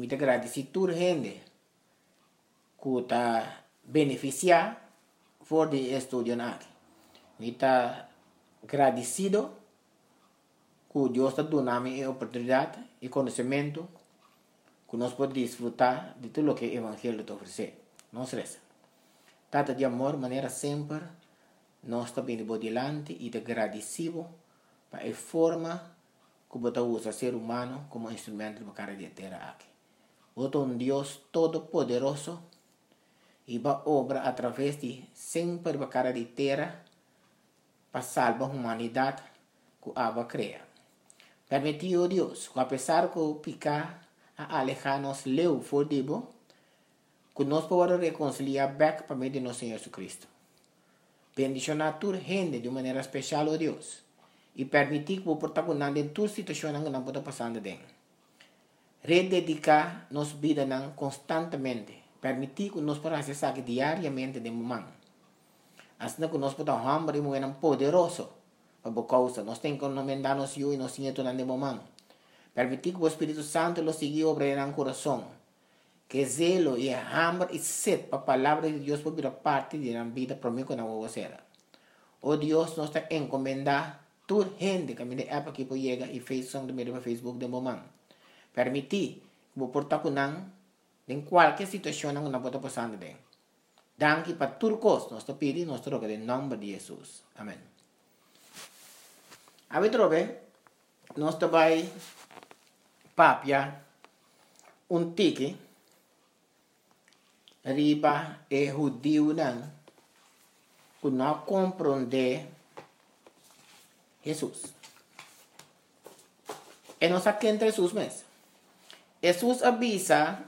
te agradeci tur gente que ta beneficiar por de estudio aqui. Me ta agradecido que Deus está dando a mim a oportunidade e conhecimento que nós podemos desfrutar de tudo o que o Evangelho te oferece. Não stressa. Tata de amor, maneira sempre, nós estamos bem por delante e te agradecido para a forma que você usa ser humano como instrumento para a terra aqui. Você é Deus todo-poderoso e vai obra através de sempre para a terra para salvar a humanidade que ela cria. Permitiu Deus que apesar que o picar a alejar-nos leu for dibo, que nós podemos reconciliar back para meio de nosso Senhor Jesus Cristo. Bendicionar toda gente de maneira especial, Deus, e permitir que o protagonista em toda situação que não pode passar dentro. Rededicar nossa vida constantemente, permitir que nós podamos acessar diariamente de momento. Assim que nós podemos hambre e mover poderoso para a causa. Nós temos que encomendar-nos e nós temos de momento. Permitir que o Espírito Santo lo siga obrando no coração. Que zelo e hambre e sede para a palavra de Deus por vir parte da vida para mim que não vou fazer. Oh Deus, nós está encomendar toda gente que me dê app aqui para chegar e fez som do meio para Facebook de momento. Permitir que o portar com em qualquer situação que não pode passar dentro. Danke para tudo coisa. Nós está pedindo, nós trocamos em nome de Jesus. Amém. A ver, nós vai papia tique riba e judío que não compreende Jesus. E nós aqui entre Jesus mesmo. Jesus avisa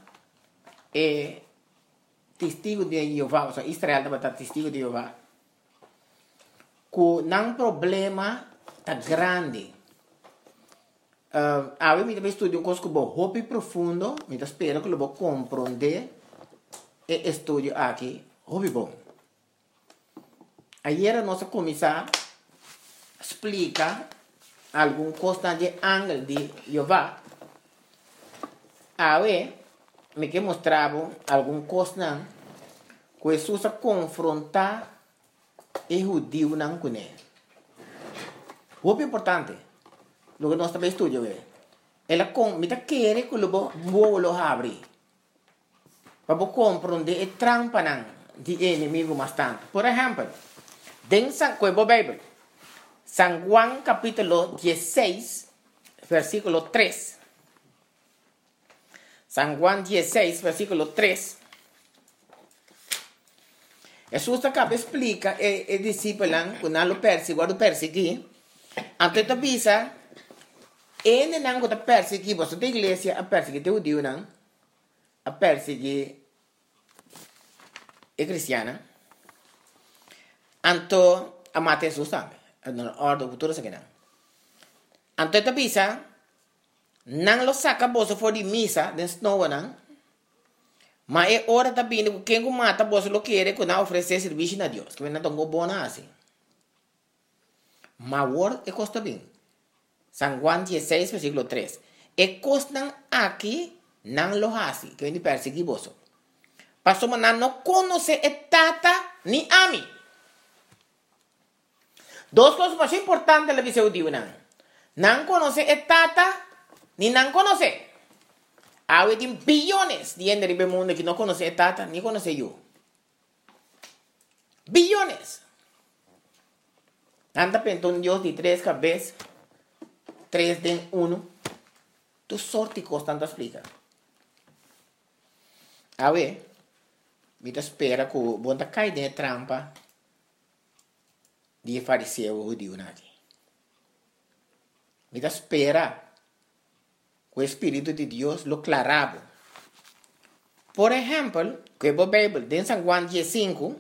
testigo de Jeová, ou seja, Israel estava testigo de Jeová, que não problema tá grande. A mim me estudo um coisa que vou hobby profundo, me espero que eu vou compreender e estudo aqui, hobby bom. Ayer nós começar a explicar algum coisa de ángel de Jeová. Aí me que mostrava algum coisa que Jesus confrontar o judeu não com ele. Muito importante. Lo que nós também estudamos ela me quer que lo abrir para compreender a trampa de inimigo bastante. Por exemplo, dentro da Bíblia, San Juan capítulo 16, versículo 3. San Juan 16, versículo 3. Jesus acaba explica e discípulo que não lo persegui. Antes de avisa, ele não está perseguir você da igreja a perseguir o judeu não, a perseguir a cristiana. Anto a matar Jesus também, na ordem futura se não. Antes de avisa, não lo saca você for de missa, den snow não. Mas é hora também que quem mata você lo quer que não oferecer serviço a Deus, que não tão bom assim. Mas agora é costa bem. San Juan 16, versículo 3. E costan aqui não lo hace, que vem de perseguir você. Pastor, mas não conhece a tata ni a mim. Duas coisas mais importantes da visão de não. Não conhece a tata ni não conhece. Há bilhões de gente no mundo que não conhece a tata ni conhece eu. Bilhões. Anda pensando Deus de 3 cabeças. 3 de 1, tu sorte constante explica. A ver, me espera que o bom cai de trampa de fariseu judeu aqui. Me espera que o Espírito de Deus lo clarava. Por exemplo, que a Bíblia, em San Juan 15,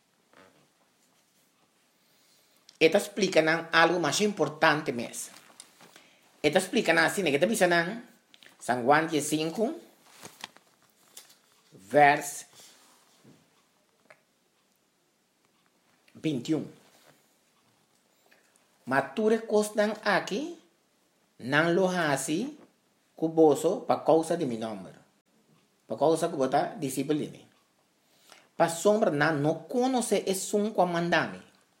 esta explica algo mais importante mesmo. Esta explica assim, que está dizendo San Juan 15, vers 21. Mature costan aqui, não lo hace cuboso para causa de mi nombre. Para causa que bota disciplina. Para sombra não conhecer é um comandante.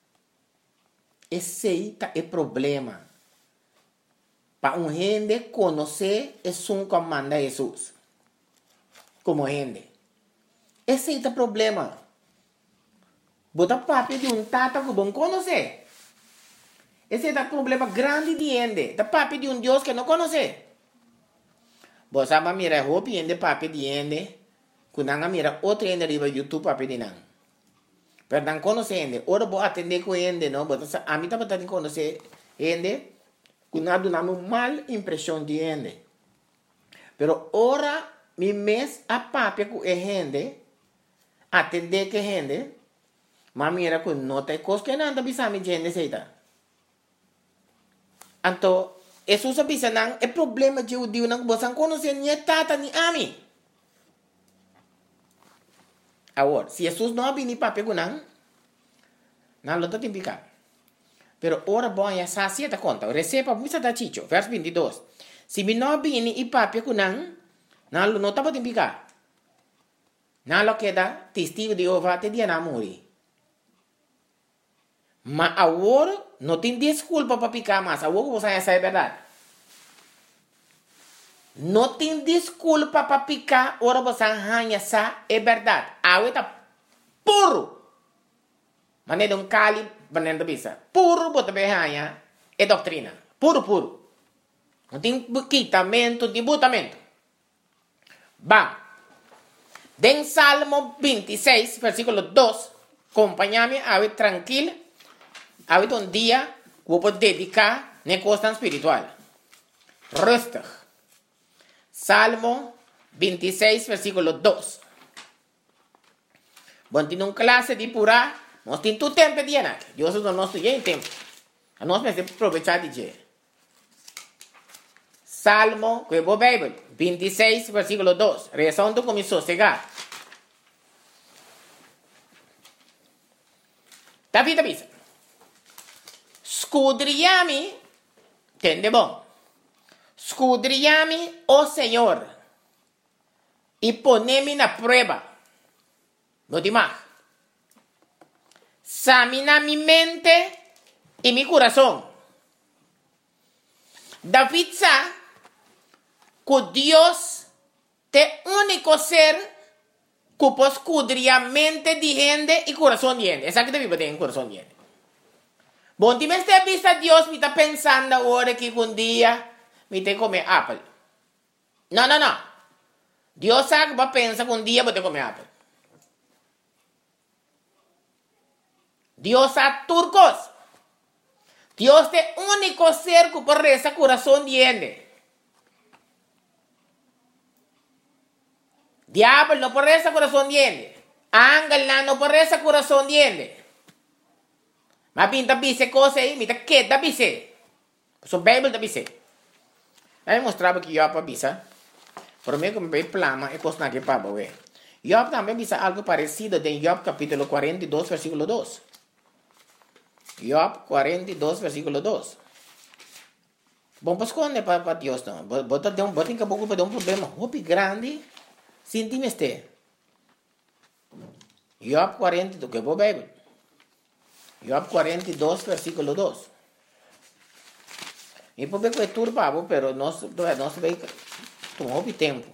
Esse aí é o problema. Para gente conhecer é um comandante de Jesus. Como gente. Esse aí é o problema. Bota papo de tata que bom conhecer. Esse é o problema grande de gente. Da papo de Deus que não conhece. Você vai mirar roupa e gente papo de gente. Quando você mira outro gente riba YouTube papo de não. Pero não conhece gente. Ora vou atender com gente, não. A mim também tem que conhecer gente. Quando nós damos uma mal impressão de gente. Pero ora, mi mês a papo com gente. Atender com gente. Mas mira que não tem coisa que não está pensando em gente seita. Então, Jesus bisa nang é problema de judeu nang bosan conhecer nem tata nem ami. Agora, se Jesus não abrir papo com nang, não lo tem picar. Pero ora bom ya sacia ta conta. Receba muita da chicho, verso 22. Se me não abrir e papo com nang, não lo não tá tem picar. Não lo queda testigo de Jeová te dia na morrer. Mas agora não tem desculpa para picar mais. Agora você já sabe a verdade. Não tem desculpa para picar. Agora você já sabe a verdade. Agora está puro. Mas não é um cali, mas não é bisa. Puro, você vai ganhar. É doutrina. Puro, puro. Não tem quitamento, não tem botamento. Vamos. Den Salmo 26, versículo 2. Acompanha-me, agora tranquilo. Ahorita un día voy a dedicar a cosa espiritual. Rustig. Salmo 26, versículo 2. Bueno, tiene una clase de pura. No tiene tu tiempo de llenar. Yo no estoy en tiempo. No me estoy aprovechando de Salmo, que es la Biblia, 26, versículo 2. Rezando con mi sosegado. David avisa. Scudriami, tende bom. Scudriami, oh Señor, y ponemi na prueba. No demás. Examina mi mente y mi corazón. David sabe que Dios es el único ser que puede escudriar mente de gente y corazón de gente. Esa que debe tener corazón de gente. Bom, ti me está vista Dios, me está pensando ahora que un día me te comer apple. No. Dios sabe que va a pensar que un día voy a comer apple. Dios sabe turcos. Dios es el único ser que puede rezar corazón de gente. Diablo no puede rezar corazón de gente. Ángel no puede rezar corazón de gente. Mas pinta bise coisa aí, me que da bise. So Bible da bise. Aí mostrava que Job bisa. Por meio que me plama e coisa que para ver. Job também bisa algo parecido em Job capítulo 42, versículo 2. Job 42, versículo 2. Bom, pues esconde para Deus não. Bota em caboclo para dar problema. Hopi grande. Sintime este. Job 42, que é a Bíblia. Job 42, versículo 2. E por que é turbado, pero nós vai tomar tempo.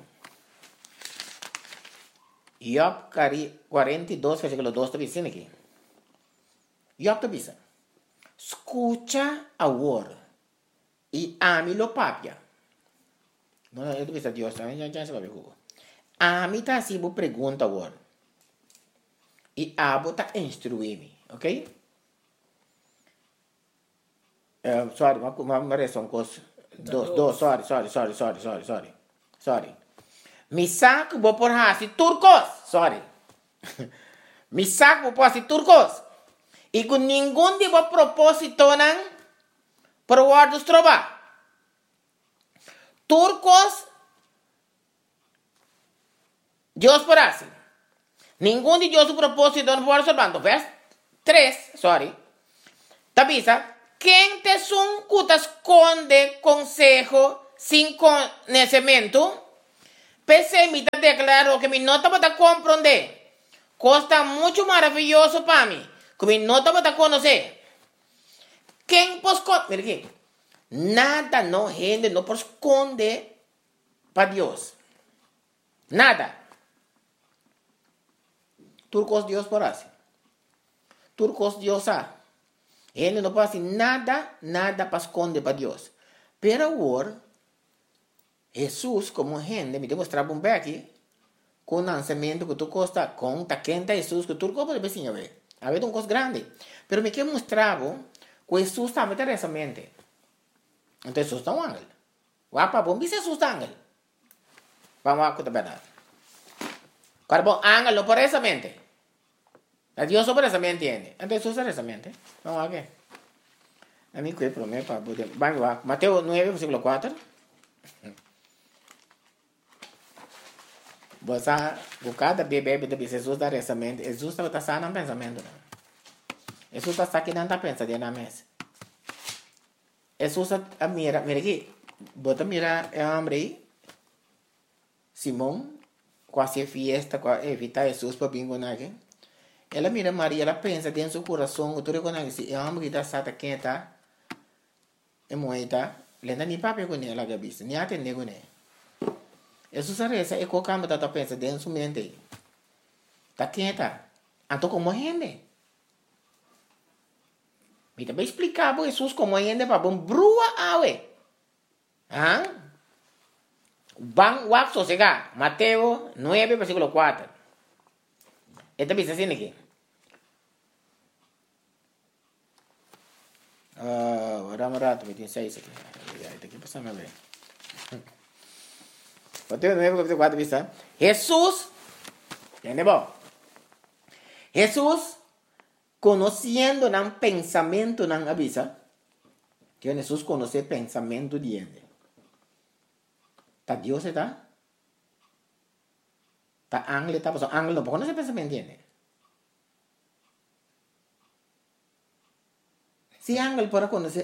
Job 42, versículo 2 está dizendo aqui. Job está dizendo: escucha agora e ame-lo papia. Não, eu estou dizendo Deus, já se vai ver. Ame está assim, vou perguntar agora. E abo está instruir-me, ok? Sorry, uma reação com sorry. Mi saco vou por assim turcos, sorry. Mi saco vou por assim turcos. E com nenhum de vos propósito não por guardos trova. Turcos, Deus por assim. Nenhum de Deus propósito não por observando. Verso 3, sorry. Tabisa. Quem te que te esconde consejo sin conocimiento, Pese me declaró que mi nota para comprender. Costa mucho maravilloso para mí. Que mi nota para conocer. ¿Quién pues mira aquí? Nada no gente no esconde para Dios. Nada. Turcos Dios por así. Turcos Dios a. Ele não pode nada para esconder para Deus. Pero agora, Jesus, como gente, me demonstrava um aqui, com o lançamento que tu costa, com a quenta Jesus, que tu pode ver, a ver. A ver, um coisa grande. Pero me que mostrava que Jesus também tem essa mente. Então, Jesus é um ángel. Wapa, bom, Jesus é um ángel. Vamos a contar a verdade. Claro, bom, ángel não por essa mente. Dios sobre esa me entiende. Entonces usa esa mente. Vamos a ver. A mí que promete para poder. Vamos a Mateo 9, versículo 4. Você buscar bebê de Jesus dar essa mente. Jesus está sano no pensamento. Jesus está aqui não está pensando na mesa. Jesus a mira aqui. Bota mira é homem aí. Simão quase fiesta para evitar Jesus para bingo aqui. Ela mira Maria, ela pensa dentro do seu coração, tu reconhece, é uma que está sata quenta, é moeda, lenda nem papel com ela, gabista, nem atende com ela. Isso se reza, é qualquer coisa que pensa dentro do seu mente. Está quenta. Então, como rende? Me também explicar para Jesus como rende para bom brua awe. Ah? Bang wak sosega, Mateo 9, versículo 4. Esta bisa sini ki. Rato, 26 aqui. Esta aqui passa a ver. Mateo 9, capítulo 4, vista. Jesus, entende bom? Jesus, conhecendo o pensamento não avisa. Que Jesus conhece o pensamento de ele. Tá Deus está? Tá ángel, tá pessoa. Ángel não pode conhecer o pensamento de ele. Si ángel para conhecer.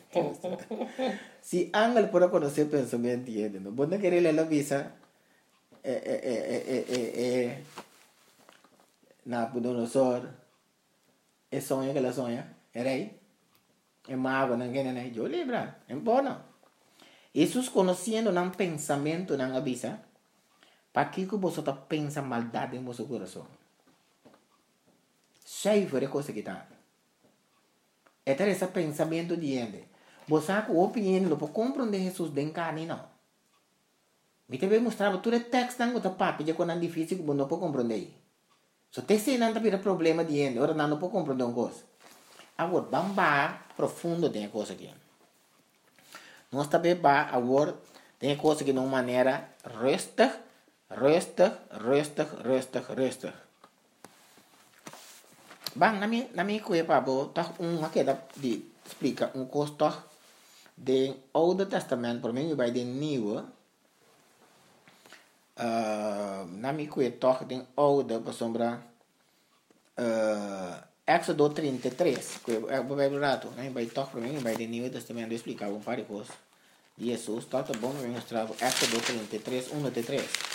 Si ángel para conhecer o pensamento de ele, não pode querer ela visa. Nabucodonosor. É sonho que ela sonha. É rei. É mago, não quer nem. Eu lembra. É bom não. Jesus conhecendo o pensamento não avisa. Para que você pensa maldade em seu coração? Cheio de coisa que está. É ter esse pensamento de ele. Você com opinião não pode compreender Jesus de carne não. Me também mostrava tudo o texto não está papo de quando é difícil que você não pode compreender. Se você não tem problema de ele, ora não pode compreender uma coisa. Agora vamos profundo tem coisa aqui. Nós também agora tem coisa que de uma maneira resta. Bang, nami kuya pa bo, tak makita di explica costo do Oude Testamento, por mim vai de Nieuwe. Nami kuya toch de Oude, por sombra Éxodo 33, kuya vai rato, né? Vai toch por mim vai de Nieuwe Testamento explicar um par de coisas. Jesus, tá bom, eu mostrar Éxodo 33, 1-3.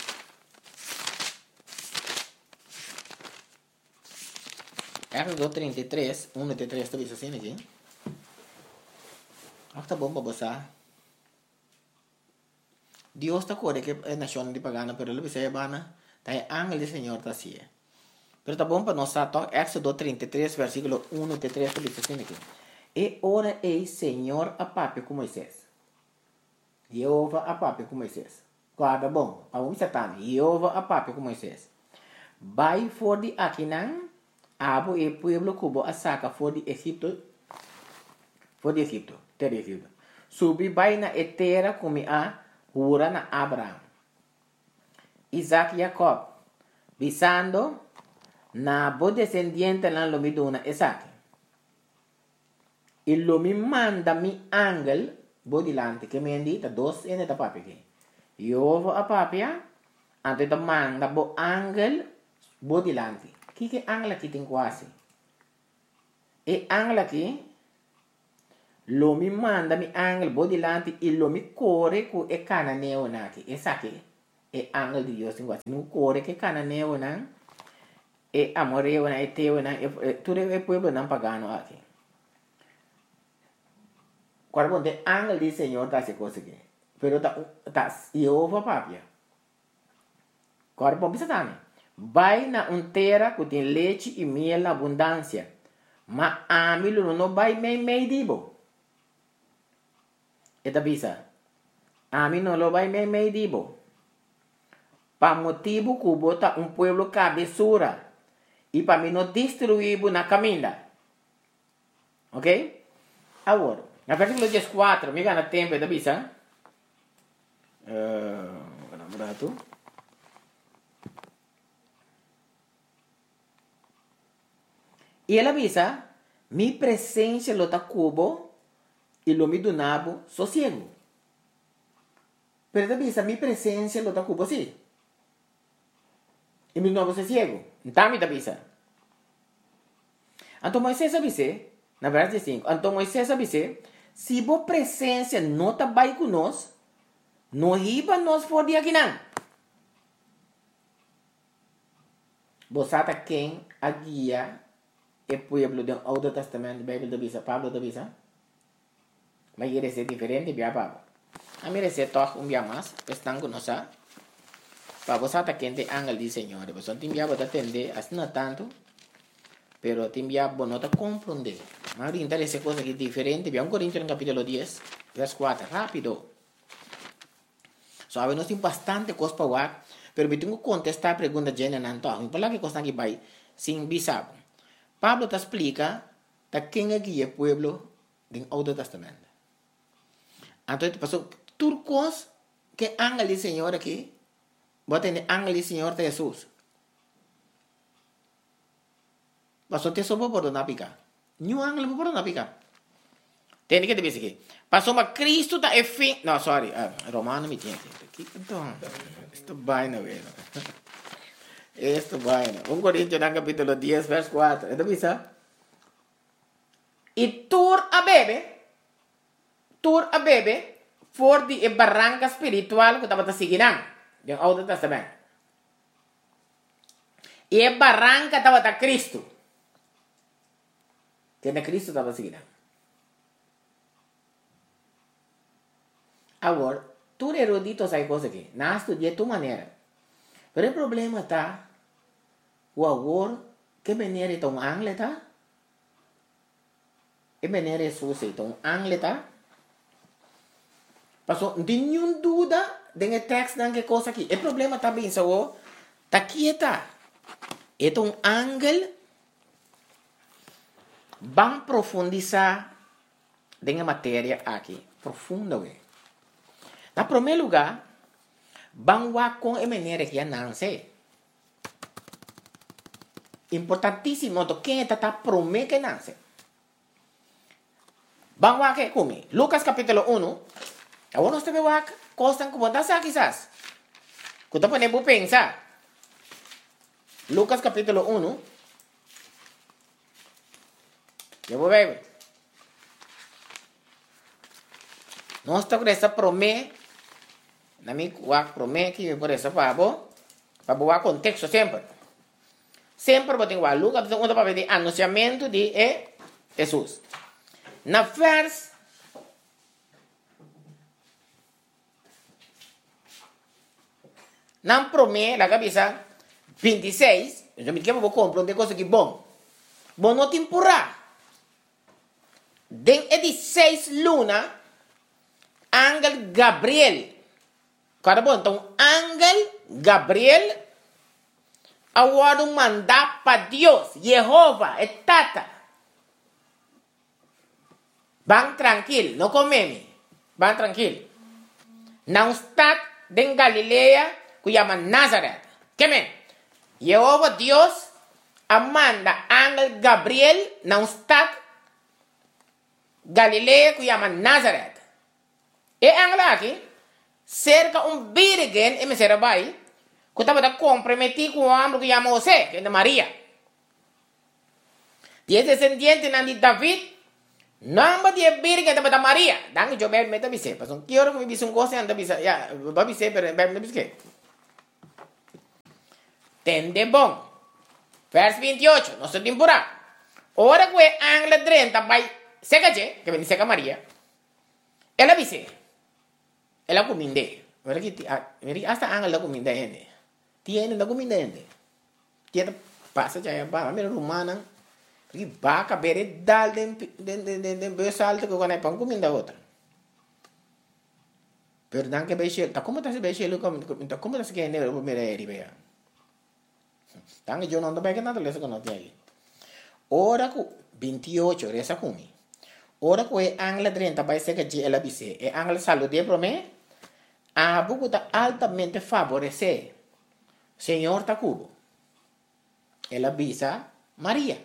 Éxodo 33, 1-3, está vendo assim aqui? Está bom para você. Deus está corre que é nação de pagana, pero ele precisa bana, tá ángel do Senhor tá assim. Pero está bom para nós tá Éxodo 33, versículo 1-3, está vendo assim aqui? E ora ei Senhor a papi com Moisés. Jeová a papi com Moisés. Guarda bom, para o Satan, Jeová a papi com Moisés. Vai for de Aquinan. Abo e pueblo cubo a saca for de Egipto. Terra Egipto. Subi vai na etera como a hura na Abraham. Isaac e Jacob. Visando na bo descendiente na lomiduna Isaac. E lo mi manda mi angel bo dilante que me indita dos ene da papi que. Io a papia ante da manda bo angel bo dilante. Que angel aqui tem quase? E angel aqui, lo mi manda mi angel bodilante e lo mi corre com e cananeo naki. Essa aqui. e ángel de Dios tingwa no core que cananeo nan e amoreo na eteo na tudo é pueblo não pagano aqui. Quando de ángel do Senhor tá se coisa aqui. Pero tá Jeová papia. Agora bom bisa também. Vai na terra que tem leite e mel na abundância. Mas a mim não vai meio dibo. Eta bisa. A mim não vai meio dibo. Para motivo que bota pueblo cabeçura. E para mim não destruir na caminha. Ok? Agora, no versículo 14, me gana tempo, eta bisa. Rato. E ela avisa, mi presença lo ta cubo e lo mi donabo sossego. Pero ela avisa, mi presença lo ta cubo sim. E mi donabo sossego. Então me avisa. Então Moisés avisa, na verdade 5, então Moisés avisa, se bo presença não tá vai conosco, não riba nós for de aqui não. Você tá quem a guia é pueblo do Antigo Testamento, da Bíblia da Bisa, Pablo da Bisa. Mas ele é diferente, bia Pablo. A mim é toque bia mais, estão conosco. Para você tá quem tem ángel de Senhor, você tem bia para atender, assim não tanto, pero tem bia para não compreender. Mas interessa coisa que é diferente, bia 1 Coríntios no capítulo 10, verso 4, rápido. Sabe, nós temos bastante coisa para falar, pero eu tenho que contestar a pergunta de Jenna Nanto. Por lá que coisa que vai sem bisabo. Pablo te explica da quem é que é o pueblo do Antigo Testamento. Então, passou turcos que ángel do Senhor aqui, bota em ángel do Senhor de Jesus. Passou te soube por não picar. Nenhum ángel por não picar. Tem que te dizer aqui. Passou uma Cristo da fim. Não, sorry. Romano me tinha. Então, isto vai na vez. Isto vai na. 1 Coríntios no capítulo 10, verso 4. Então, bisa? E tur a bebe, for de barranca espiritual que estava seguindo. Do Antigo Testamento. E a barranca estava da Cristo. Que na Cristo estava seguindo. Agora, tu erudito sai coisa aqui. Não estudia tua maneira. Mas o problema está, o agora, que maneira é um angle, tá? Que maneira é sua, então, angle, tá? Passou, não tem nenhuma dúvida, tem texto, tem que coisa aqui. O problema está bem, só, tá aqui, tá? É um angle, vamos profundizar, tem a matéria aqui, profunda, na primeiro lugar, vamos com a maneira que não sei. Importantíssimo, quem está prometendo que não sei. Vamos aqui comigo. Lucas capítulo 1. Agora nós temos aqui, coisas que podem ser quizás. Que tu podemos pensar. Lucas capítulo 1. Eu vou ver. Nós temos essa promessa. Na minha promessa que por essa para boa contexto sempre. Sempre vou ter que Lucas para ver o anunciamento de Jesus. Na vers na promessa da cabeça 26, eu me quero vou compreender coisa que bom. Bom não te empurrar. Den 16 luna, ángel Gabriel. Cara bom, então, ángel Gabriel, agora mandar para Deus, Jeová, é tata. Vão tranquilo, não comeme. Vão tranquilo. Não está em Galileia, que chama Nazaré. Que men? Jeová Deus, manda ángel Gabriel, não está Galileia, que chama Nazaré. E ángel aqui, cerca virgem e me será vai que estava comprometido com o homem que chama José, que é de Maria. E esse descendente de David, não de virgem estava da Maria. Danke, eu bebo meta bise. Mas que hora que me bise gosto anda bise. Ya, ba bise, pero bebo bise. tende bom. Vers 28, no se temporada. Ora que angle 30 vai seca que vem seca Maria. Ela dice, ela cominde. Ora que hasta angle la cominde ende. Tiene la cominde ende. Tiene passa já ba, mira romana. Porque vaca bere dal den besalto que quando é pão cominde outra. Pero dan que beche, ta como ta se beche lo como ta se que ende o primeiro eri bea. Dan que eu não tô pegando nada lesa que não tem aí. Ora que 28 resa kumi. Ora que angle 30 vai ser que ela bise. E angle salude pro me. A buku ta altamente favorecer. Senhor ta cubo. Ela bisa Maria.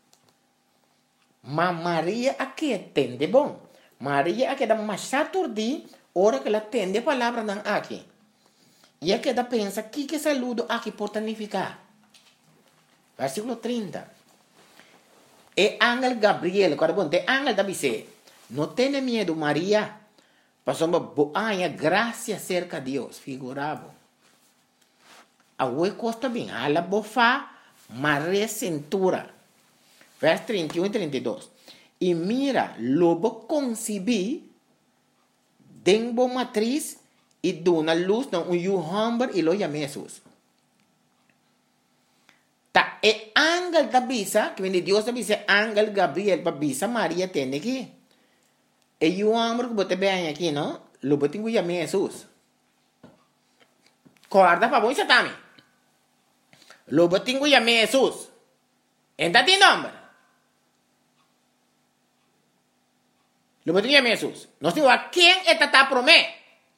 Ma Maria aqui tende bom. Maria aqui da machaturdi. Ora que ela tende a palavra não aqui. E aqui da pensa que saludo aqui por significar. Versículo 30. E ángel Gabriel, quando bom, te ángel da bise. Não tenha medo, Maria. Passamos boa graça cerca de Deus. Figurado. A oi costa bem. Ala bofa, Maria cintura. Vers 31 e 32. E mira, lobo concebi, denbo matriz, e dona luz, não, humber, e lo chama Jesus. Ta e ángel da bisa, que vem de Deus da bisa, ángel Gabriel, para bisa Maria tende aqui. E o humber que bote bem aqui, não? Lo bote que chama Jesus. Corda para bom satami. Lo bote que chama Jesus. Enta tem nome. Lo bote que chama Jesus. Nós temos a quem é tata promé.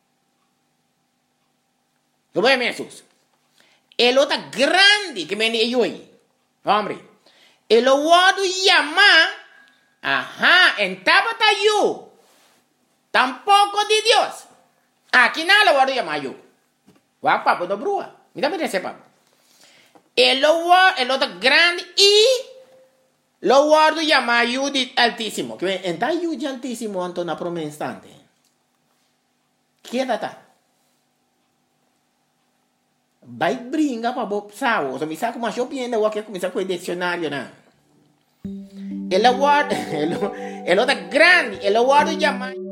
Lo bote Jesus. Ele está grande que me diz hoje. Homem. Ele o chama. Ajá. En tabata you. Tampoco de Deus. Aqui nada o chama you. Wa papo do brua. Me dá me desse papo. Ele está grande e lo guardo chama you de altíssimo. Que en ta you de altíssimo Antona por um instante. Que data? Vai brincar para o sao, so misa como eu piendo o que começa com o dicionário na. Ele guarda, ele é grande, ele guarda chama